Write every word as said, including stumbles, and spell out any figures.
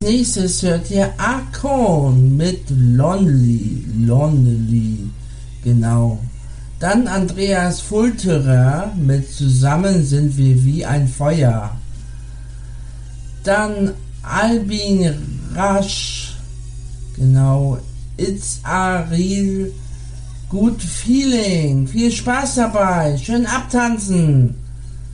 nächstes hört ihr Akon mit Lonely, Lonely, genau. Dann Andreas Fulterer mit Zusammen sind wir wie ein Feuer. Dann Albin Rasch, genau, It's a Real Good Feeling. Viel Spaß dabei, schön abtanzen.